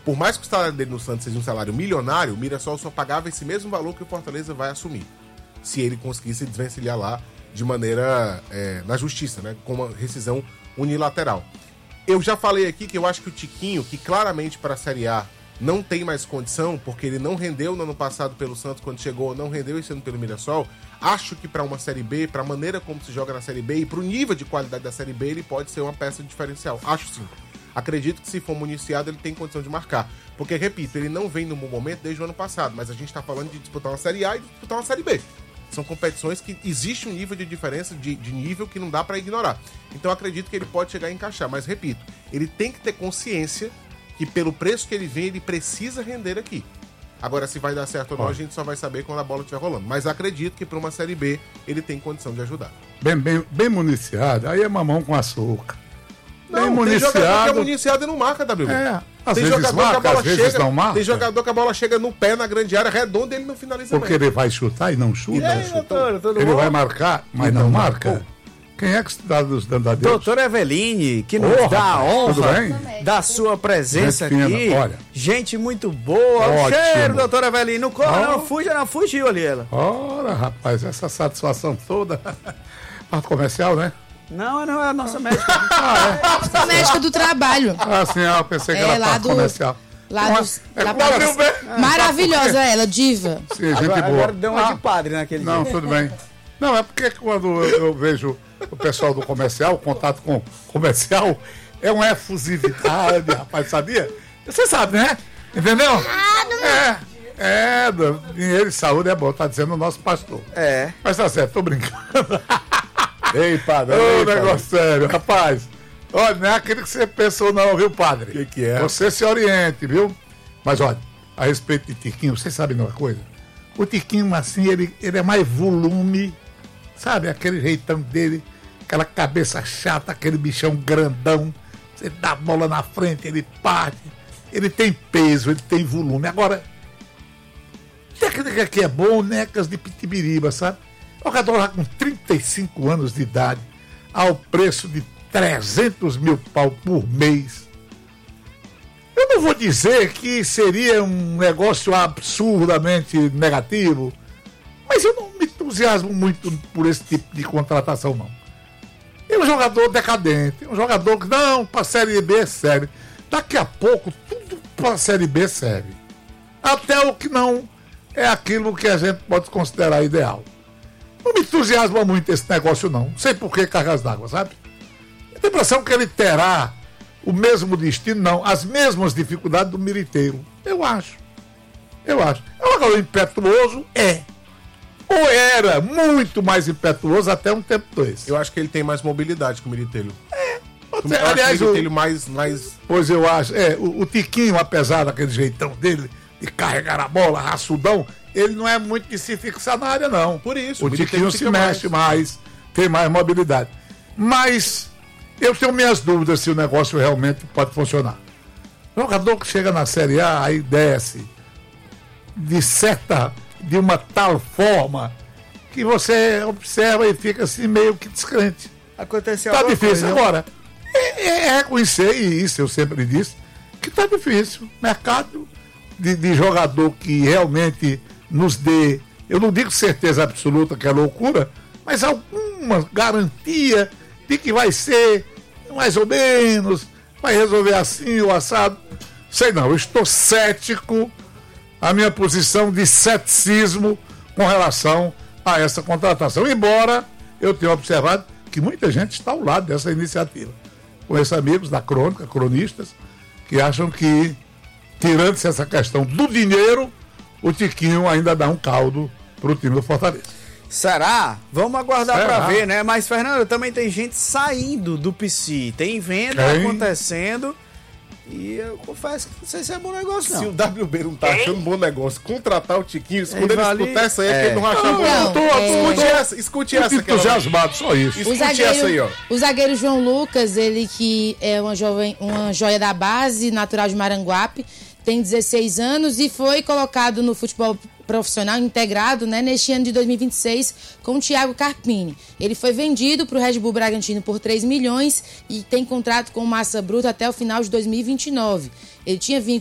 Por mais que o salário dele no Santos seja um salário milionário, o Mirassol só pagava esse mesmo valor que o Fortaleza vai assumir. Se ele conseguisse desvencilhar lá de maneira na justiça, né? Com uma rescisão unilateral. Eu já falei aqui que eu acho que o Tiquinho, que claramente para a Série A não tem mais condição, porque ele não rendeu no ano passado pelo Santos quando chegou, não rendeu esse ano pelo Mirassol, acho que para uma Série B, para a maneira como se joga na Série B e para o nível de qualidade da Série B, ele pode ser uma peça diferencial. Acho sim. Acredito que se for municiado, ele tem condição de marcar. Porque, repito, ele não vem num bom momento desde o ano passado, mas a gente está falando de disputar uma Série A e disputar uma Série B. São competições que existe um nível de diferença, de nível que não dá para ignorar. Então, acredito que ele pode chegar a encaixar. Mas, repito, ele tem que ter consciência que pelo preço que ele vem, ele precisa render aqui. Agora, se vai dar certo ou não, a gente só vai saber quando a bola estiver rolando. Mas acredito que para uma Série B, ele tem condição de ajudar. Bem municiado, aí é mamão com açúcar. Não, bem municiado. Tem jogador que é municiado e não marca, WB. Às vezes marca, às vezes não marca. Tem jogador que a bola chega no pé, na grande área, redonda, e ele não finaliza. Porque ele vai chutar e não chuta. Ele bom? vai marcar, mas não marca. Quem é que está nos dando a Deus? Doutor Eveline, que nos dá a honra da sua presença aqui. Olha. Gente muito boa. Ótimo. Cheiro, doutor Eveline. Não corra, não fuja, não fugiu ali ela. Ora, rapaz, essa satisfação toda. Parte comercial, né? Não é a nossa médica. A médica do trabalho. Sim, eu pensei que era parte comercial. Maravilhosa ela, diva. Sim, gente boa. Agora deu uma de padre naquele dia. Não, tudo bem. Não, é porque quando eu vejo o pessoal do comercial, o contato com o comercial, é uma efusividade, rapaz, sabia? Você sabe, né? Entendeu? Dinheiro e saúde é bom, tá dizendo o nosso pastor. Mas tá certo, tô brincando. Ei, padre. Negócio sério, rapaz. Olha, não é aquele que você pensou não, viu, padre? O que é? Você se oriente, viu? Mas olha, a respeito de Tiquinho, vocês sabem de uma coisa? O Tiquinho, assim, ele é mais volume, sabe? Aquele jeitão dele, aquela cabeça chata, aquele bichão grandão. Você dá a bola na frente, ele parte. Ele tem peso, ele tem volume. Agora, técnica que é bom, necas de pitibiriba, sabe? O jogador lá com 35 anos de idade, ao preço de 300 mil pau por mês. Eu não vou dizer que seria um negócio absurdamente negativo, mas eu não me entusiasmo muito por esse tipo de contratação, não. É um jogador decadente, um jogador que, não, para a Série B serve. Daqui a pouco, tudo para a Série B serve. Até o que não é aquilo que a gente pode considerar ideal. Não me entusiasma muito esse negócio, não. Não sei por que cargas d'água, sabe? Eu tenho a impressão que ele terá o mesmo destino, não, as mesmas dificuldades do Militeiro. Eu acho. É um jogador impetuoso? Ou era muito mais impetuoso até um tempo desse. Eu acho que ele tem mais mobilidade que o Militeiro. Aliás, o Militeiro mais... Pois eu acho. O Tiquinho, apesar daquele jeitão dele, de carregar a bola, raçudão, ele não é muito de se fixar na área, não. Por isso. O Tiquinho se mexe mais, tem mais mobilidade. Mas eu tenho minhas dúvidas se o negócio realmente pode funcionar. O jogador que chega na Série A, aí desce de uma tal forma que você observa e fica assim meio que descrente. Aconteceu Tá difícil coisa, agora. É reconhecer, e isso eu sempre disse, que tá difícil. Mercado de jogador que realmente nos dê, eu não digo certeza absoluta que é loucura, mas alguma garantia de que vai ser mais ou menos, vai resolver assim ou assado. Sei não, eu estou cético, a minha posição de ceticismo com relação a essa contratação, embora eu tenha observado que muita gente está ao lado dessa iniciativa. Conheço amigos da crônica, cronistas, que acham que, tirando-se essa questão do dinheiro, o Tiquinho ainda dá um caldo pro time do Fortaleza. Será? Vamos aguardar para ver, né? Mas, Fernando, também tem gente saindo do PC. Tem venda acontecendo. E eu confesso que não sei se é bom negócio, não. Se o WB não tá achando bom negócio, contratar o Tiquinho, quando ele escutar essa aí, é que ele não vai achar bom. Escute essa. Entusiasmado, só isso. Escute essa aí, ó. O zagueiro João Lucas, ele que é uma joia da base, natural de Maranguape, tem 16 anos e foi colocado no futebol profissional integrado, né, neste ano de 2026 com o Thiago Carpini. Ele foi vendido para o Red Bull Bragantino por 3 milhões e tem contrato com massa bruta até o final de 2029. Ele tinha